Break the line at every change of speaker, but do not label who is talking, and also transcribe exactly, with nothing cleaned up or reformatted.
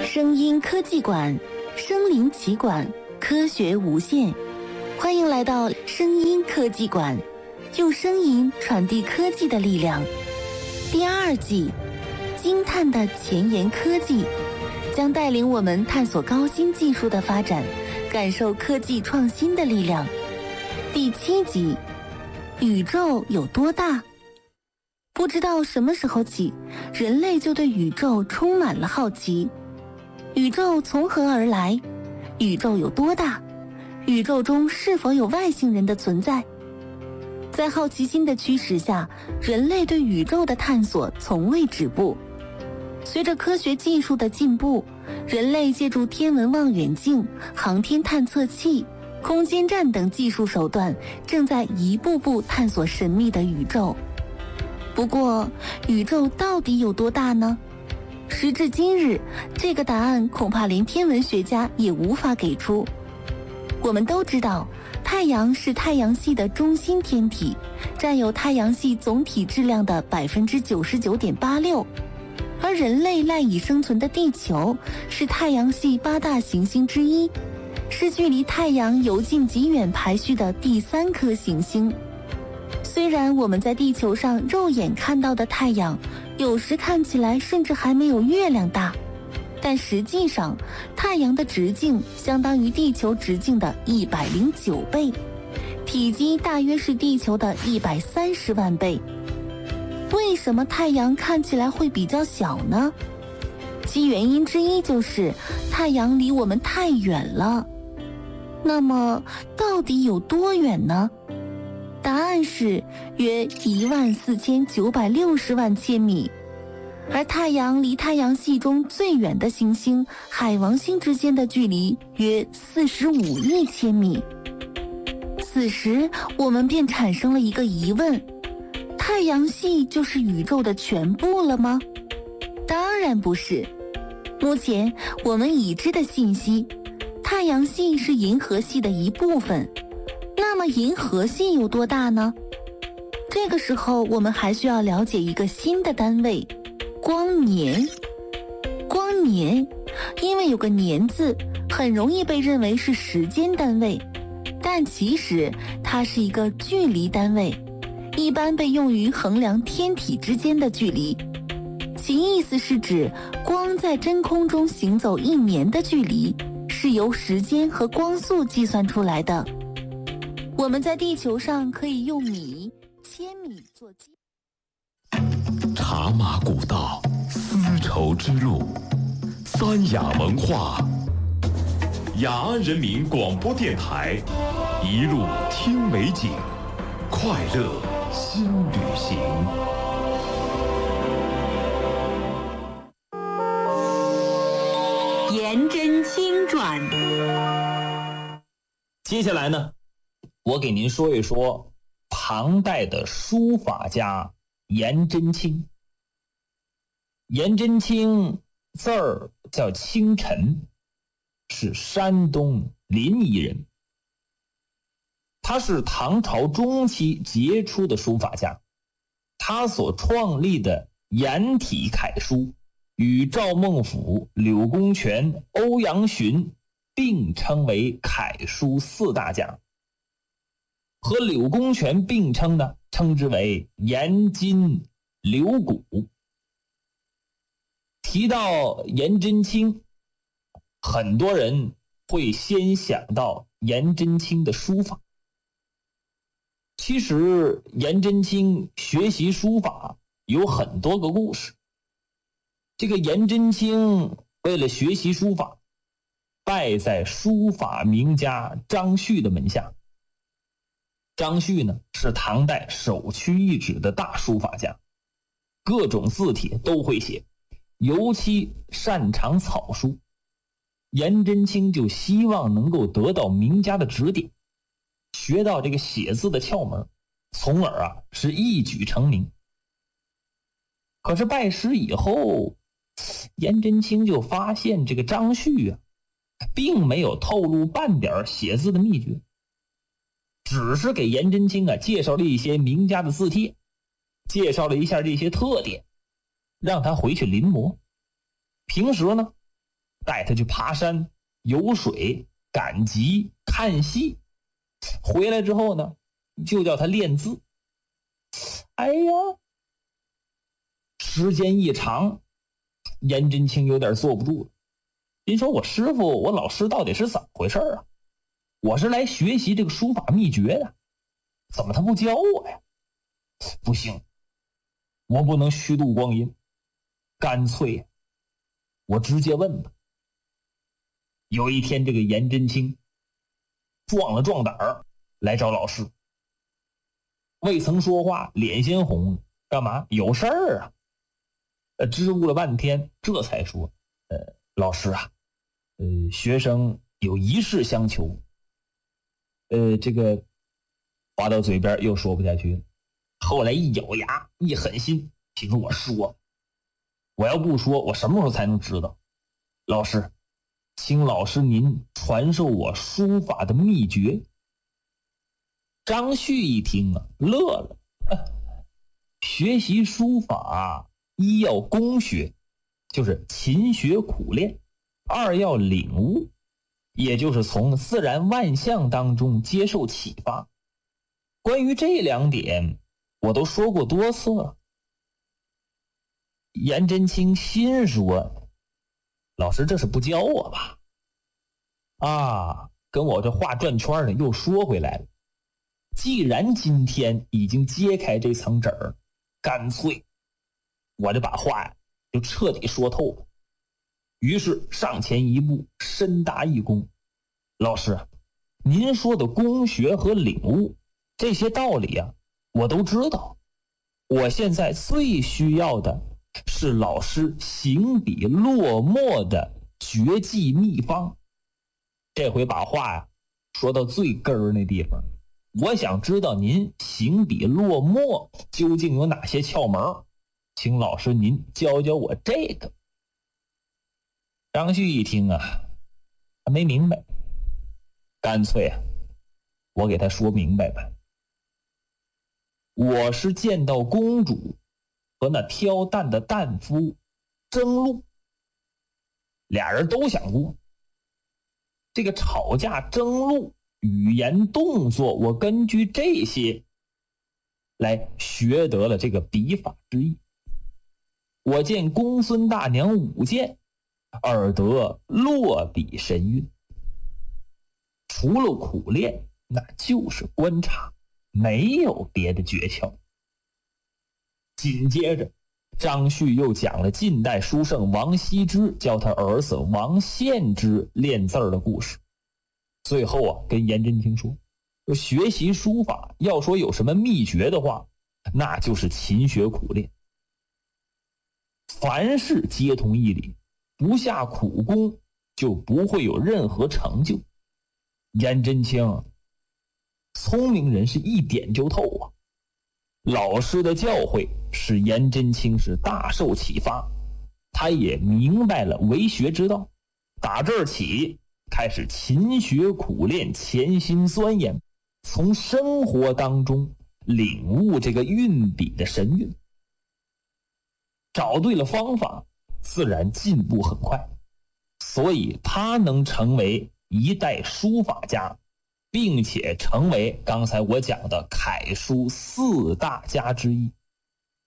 声音科技馆，身临其馆，科学无限。欢迎来到声音科技馆，用声音传递科技的力量。第二季，惊叹的前沿科技，将带领我们探索高新技术的发展，感受科技创新的力量。第七集，宇宙有多大？不知道什么时候起，人类就对宇宙充满了好奇。宇宙从何而来？宇宙有多大？宇宙中是否有外星人的存在？在好奇心的驱使下，人类对宇宙的探索从未止步。随着科学技术的进步，人类借助天文望远镜、航天探测器、空间站等技术手段，正在一步步探索神秘的宇宙。不过，宇宙到底有多大呢？时至今日，这个答案恐怕连天文学家也无法给出。我们都知道，太阳是太阳系的中心天体，占有太阳系总体质量的 百分之九十九点八六， 而人类赖以生存的地球是太阳系八大行星之一，是距离太阳由近及远排序的第三颗行星。虽然我们在地球上肉眼看到的太阳，有时看起来甚至还没有月亮大，但实际上，太阳的直径相当于地球直径的一百零九倍，体积大约是地球的一百三十万倍。为什么太阳看起来会比较小呢？其原因之一就是太阳离我们太远了。那么，到底有多远呢？答案是约一万四千九百六十万千米，而太阳离太阳系中最远的行星海王星之间的距离约四十五亿千米。此时，我们便产生了一个疑问：太阳系就是宇宙的全部了吗？当然不是。目前我们已知的信息，太阳系是银河系的一部分。那么银河系有多大呢？这个时候我们还需要了解一个新的单位，光年。光年，因为有个年字，很容易被认为是时间单位，但其实它是一个距离单位，一般被用于衡量天体之间的距离。其意思是指光在真空中行走一年的距离，是由时间和光速计算出来的。我们在地球上可以用米、千米做基。
茶马古道，丝绸之路，三雅文化，雅安人民广播电台，一路听美景，快乐新旅行。
颜真卿传。
接下来呢，我给您说一说唐代的书法家颜真卿。颜真卿字儿叫清晨，是山东临沂人。他是唐朝中期杰出的书法家，他所创立的颜体楷书与赵孟頫、柳公权、欧阳询并称为楷书四大家。和柳公权并称呢，称之为颜筋柳骨。提到颜真卿，很多人会先想到颜真卿的书法。其实颜真卿学习书法有很多个故事。这个颜真卿为了学习书法，拜在书法名家张旭的门下。张旭呢，是唐代首屈一指的大书法家，各种字体都会写，尤其擅长草书。颜真卿就希望能够得到名家的指点，学到这个写字的窍门，从而啊是一举成名。可是拜师以后，颜真卿就发现这个张旭啊，并没有透露半点写字的秘诀，只是给颜真卿啊介绍了一些名家的字帖，介绍了一下这些特点，让他回去临摹。平时呢， 带他去爬山、游水、赶集、看戏。回来之后呢，就叫他练字。哎呀，时间一长，颜真卿有点坐不住了。您说我师傅，我老师到底是怎么回事啊？我是来学习这个书法秘诀的，怎么他不教我呀？不行，我不能虚度光阴，干脆我直接问吧。有一天，这个颜真卿壮了壮胆儿来找老师，未曾说话，脸先红了。干嘛？有事儿啊？呃，支吾了半天，这才说：“呃，老师啊，呃，学生有一事相求。”呃，这个话到嘴边又说不下去了。后来一咬牙，一狠心，听说我说，我要不说，我什么时候才能知道？老师，请老师您传授我书法的秘诀。张旭一听啊，乐了。学习书法，一要攻学，就是勤学苦练；二要领悟，也就是从自然万象当中接受启发。关于这两点，我都说过多次了。颜真卿心说：“老师这是不教我吧？”啊，跟我这话转圈呢，又说回来了。既然今天已经揭开这层纸儿，干脆我就把话呀就彻底说透了。于是上前一步，深答一躬：“老师，您说的攻学和领悟这些道理啊，我都知道。我现在最需要的是老师行笔落墨的绝技秘方。”这回把话呀说到最根儿那地方，我想知道您行笔落墨究竟有哪些窍门，请老师您教教我这个。张旭一听啊，他没明白，干脆啊，我给他说明白吧。我是见到公主和那挑担的担夫争路，俩人都想过。这个吵架争路，语言动作，我根据这些来学得了这个笔法之意。我见公孙大娘舞剑，耳得落笔神韵。除了苦练，那就是观察，没有别的诀窍。紧接着张旭又讲了近代书圣王羲之教他儿子王献之练字的故事。最后啊，跟颜真卿说，学习书法要说有什么秘诀的话，那就是勤学苦练。凡事皆通一理，不下苦功就不会有任何成就。颜真卿聪明人是一点就透啊，老师的教诲使颜真卿是大受启发，他也明白了为学之道。打这儿起开始勤学苦练，潜心钻研，从生活当中领悟这个运笔的神韵。找对了方法，自然进步很快，所以他能成为一代书法家，并且成为刚才我讲的楷书四大家之一。